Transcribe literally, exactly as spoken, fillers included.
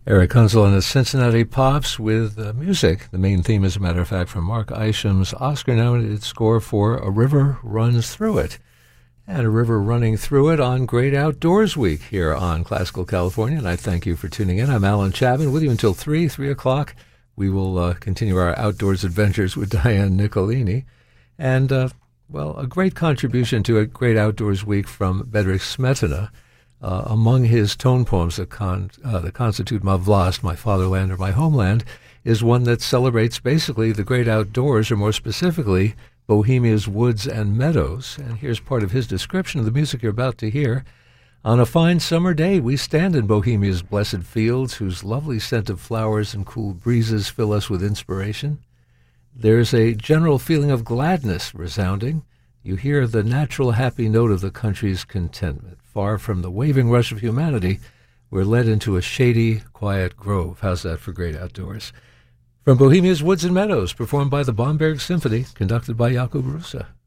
Eric Kunzel and the Cincinnati Pops with uh, music. The main theme, as a matter of fact, from Mark Isham's Oscar-nominated score for A River Runs Through It. And a river running through it on Great Outdoors Week here on Classical California. And I thank you for tuning in. I'm Alan Chapman with you until three, three o'clock. We will uh, continue our outdoors adventures with Diane Nicolini. And, uh, well, a great contribution to a Great Outdoors Week from Bedřich Smetana. Uh, among his tone poems that, con, uh, that constitute Ma Vlast, My Fatherland or My Homeland, is one that celebrates basically the great outdoors, or more specifically, Bohemia's woods and meadows. And here's part of his description of the music you're about to hear. On a fine summer day, we stand in Bohemia's blessed fields, whose lovely scent of flowers and cool breezes fill us with inspiration. There's a general feeling of gladness resounding. You hear the natural happy note of the country's contentment. Far from the waving rush of humanity, we're led into a shady, quiet grove. How's that for great outdoors? From Bohemia's Woods and Meadows, performed by the Bomberg Symphony, conducted by Jakub Rusa.